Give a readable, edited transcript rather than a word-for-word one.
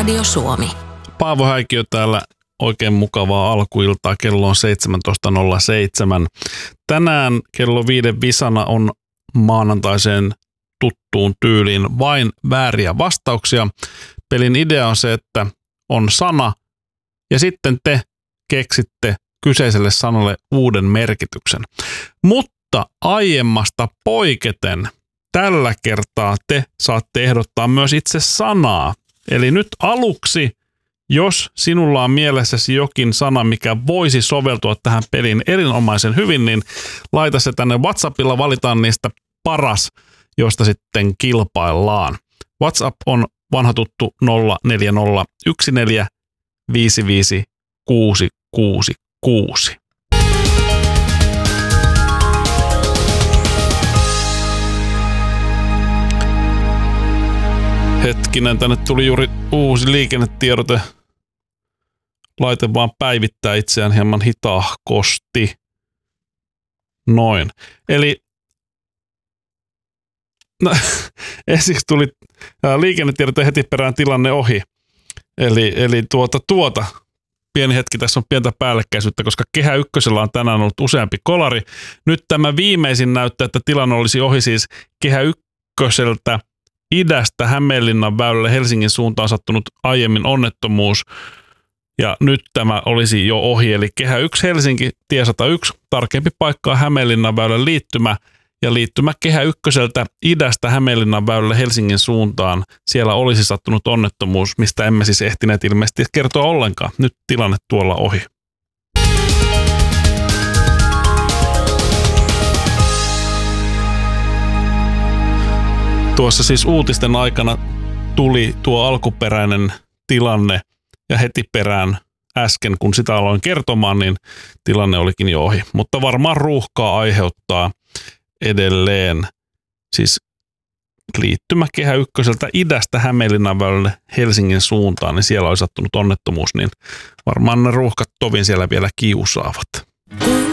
Radio Suomi. Paavo Häikiö täällä. Oikein mukavaa alkuiltaa. Kello on 17.07. Tänään kello 5 visana on maanantaiseen tuttuun tyyliin vain vääriä vastauksia. Pelin idea on se, että on sana ja sitten te keksitte kyseiselle sanalle uuden merkityksen. Mutta aiemmasta poiketen tällä kertaa te saatte ehdottaa myös itse sanaa. Eli nyt aluksi, jos sinulla on mielessäsi jokin sana, mikä voisi soveltua tähän peliin erinomaisen hyvin, niin laita se tänne WhatsAppilla, valitaan niistä paras, josta sitten kilpaillaan. WhatsApp on vanha tuttu 0401455666. Hetkinen, tänne tuli juuri uusi liikennetiedote. Laite vaan päivittää itseään hieman hitaahkosti. Noin. Eli ensiksi tuli liikennetiedote heti perään tilanne ohi. Eli pieni hetki, tässä on pientä päällekkäisyyttä, koska Kehä Ykkösellä on tänään ollut useampi kolari. Nyt tämä viimeisin näyttää, että tilanne olisi ohi siis Kehä Ykköseltä idästä Hämeenlinnan väylälle Helsingin suuntaan sattunut aiemmin onnettomuus. Ja nyt tämä olisi jo ohi, eli Kehä 1 Helsinki, tie 101, tarkempi paikka on Hämeenlinnan väylän liittymä ja liittymä Kehä 1:ltä idästä Hämeenlinnan väylälle Helsingin suuntaan. Siellä olisi sattunut onnettomuus, mistä emme siis ehtineet ilmeisesti kertoa ollenkaan. Nyt tilanne tuolla ohi. Tuossa siis uutisten aikana tuli tuo alkuperäinen tilanne ja heti perään äsken, kun sitä aloin kertomaan, niin tilanne olikin jo ohi. Mutta varmaan ruuhkaa aiheuttaa edelleen. Siis liittymä Kehä Ykköseltä idästä Hämeenlinnan väylälle Helsingin suuntaan, niin siellä oli sattunut onnettomuus, niin varmaan ne ruuhkat tovin siellä vielä kiusaavat.